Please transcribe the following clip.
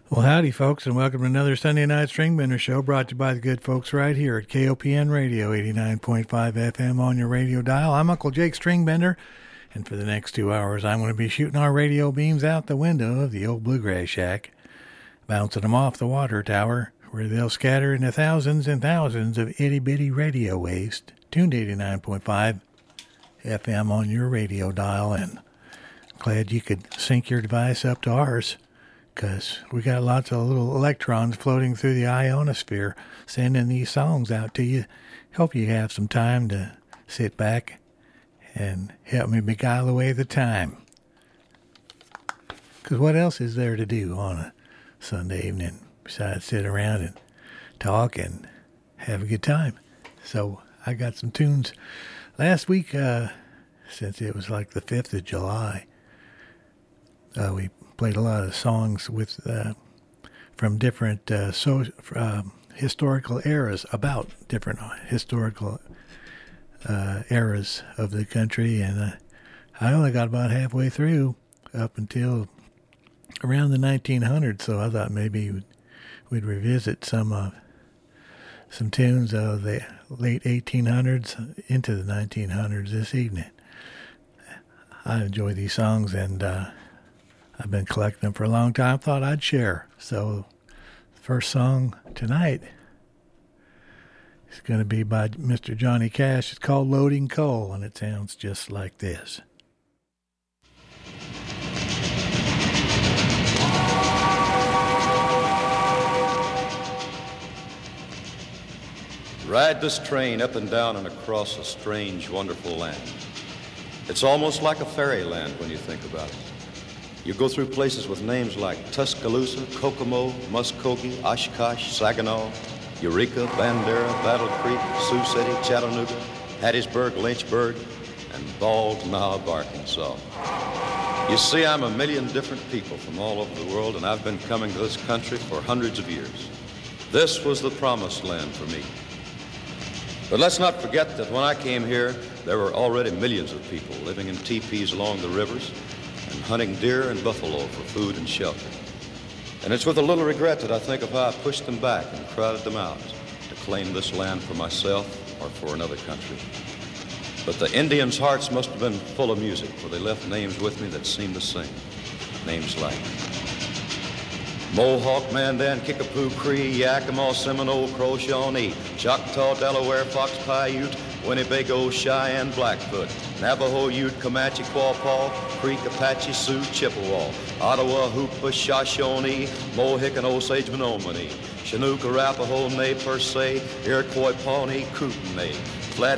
Well, howdy, folks, and welcome to another Sunday Night Stringbender Show brought to you by the good folks right here at KOPN Radio, 89.5 FM on your radio dial. I'm Uncle Jake Stringbender, and for the next 2 hours, I'm going to be shooting our radio beams out the window of the old Bluegrass Shack, bouncing them off the water tower, where they'll scatter into thousands and thousands of itty-bitty radio waste, tuned to 89.5 FM on your radio dial, and glad you could sync your device up to ours, because we got lots of little electrons floating through the ionosphere, sending these songs out to you. Hope you have some time to sit back and help me beguile away the time. Because what else is there to do on a Sunday evening besides sit around and talk and have a good time? So I got some tunes. Last week, since it was like the 5th of July, we played a lot of songs with from different historical eras, about different historical eras of the country, and I only got about halfway through up until around the 1900s, so I thought maybe we'd revisit some tunes of the late 1800s into the 1900s this evening. I enjoy these songs, and I've been collecting them for a long time. Thought I'd share. So the first song tonight is going to be by Mr. Johnny Cash. It's called Loading Coal, and it sounds just like this. Ride this train up and down and across a strange, wonderful land. It's almost like a fairyland when you think about it. You go through places with names like Tuscaloosa, Kokomo, Muskogee, Oshkosh, Saginaw, Eureka, Bandera, Battle Creek, Sioux City, Chattanooga, Hattiesburg, Lynchburg, and Bald Knob, Arkansas. You see, I'm a million different people from all over the world, and I've been coming to this country for hundreds of years. This was the promised land for me. But let's not forget that when I came here, there were already millions of people living in teepees along the rivers and hunting deer and buffalo for food and shelter. And it's with a little regret that I think of how I pushed them back and crowded them out to claim this land for myself or for another country. But the Indians' hearts must have been full of music, for they left names with me that seemed to sing. Names like Mohawk, Mandan, Kickapoo, Cree, Yakima, Seminole, Crow, Shawnee, Choctaw, Delaware, Fox, Paiute, Winnebago, Cheyenne, Blackfoot, Navajo, Ute, Comanche, Quapaw, Creek, Apache, Sioux, Chippewa, Ottawa, Hoopa, Shoshone, Mohican, Osage, Menominee, Chinook, Arapaho, Nez Perce, Iroquois, Pawnee, Kootenai,